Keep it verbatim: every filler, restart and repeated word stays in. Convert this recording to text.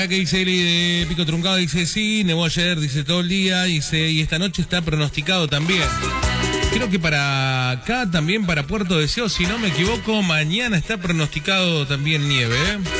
Que dice Eli de Pico Truncado, dice sí, nevó ayer, dice todo el día, dice, y esta noche está pronosticado también. Creo que para acá también, para Puerto Deseos, si no me equivoco, mañana está pronosticado también nieve, ¿eh?